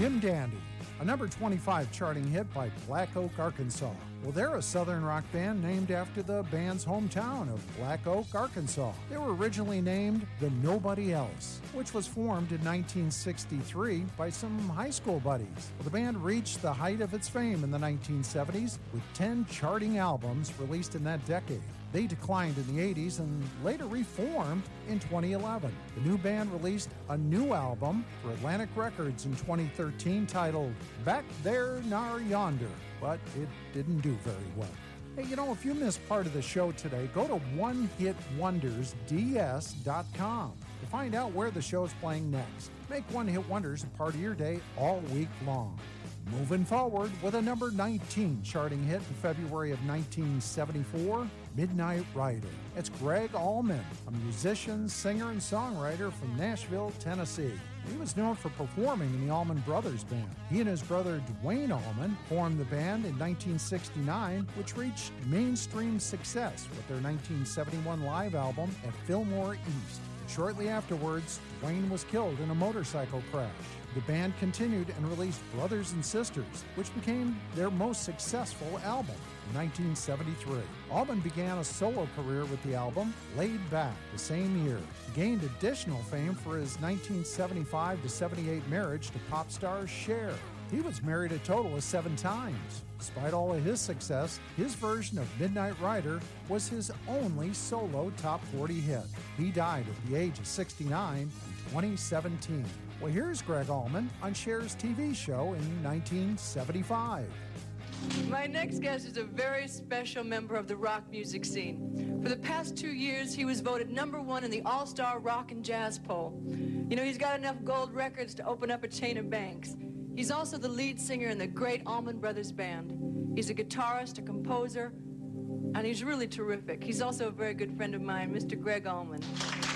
Jim Dandy, a number 25 charting hit by Black Oak, Arkansas. Well, they're a southern rock band named after the band's hometown of Black Oak, Arkansas. They were originally named The Nobody Else, which was formed in 1963 by some high school buddies. Well, the band reached the height of its fame in the 1970s with 10 charting albums released in that decade. They declined in the 80s and later reformed in 2011. The new band released a new album for Atlantic Records in 2013 titled Back There Nar Yonder, but it didn't do very well. Hey, if you missed part of the show today, go to OneHitWondersDS.com to find out where the show's playing next. Make One Hit Wonders a part of your day all week long. Moving forward with a number 19 charting hit in February of 1974, Midnight Rider. It's Gregg Allman, a musician, singer, and songwriter from Nashville, Tennessee. He was known for performing in the Allman Brothers Band. He and his brother Dwayne Allman formed the band in 1969, which reached mainstream success with their 1971 live album at Fillmore East. Shortly afterwards, Dwayne was killed in a motorcycle crash. The band continued and released Brothers and Sisters, which became their most successful album in 1973. Allman began a solo career with the album Laid Back the same year. He gained additional fame for his 1975-78 marriage to pop star Cher. He was married a total of 7 times. Despite all of his success, his version of Midnight Rider was his only solo top 40 hit. He died at the age of 69 in 2017. Well, here's Gregg Allman on Cher's TV show in 1975. My next guest is a very special member of the rock music scene. For the past 2 years, he was voted #1 in the All-Star Rock and Jazz poll. He's got enough gold records to open up a chain of banks. He's also the lead singer in the great Allman Brothers Band. He's a guitarist, a composer, and he's really terrific. He's also a very good friend of mine, Mr. Gregg Allman.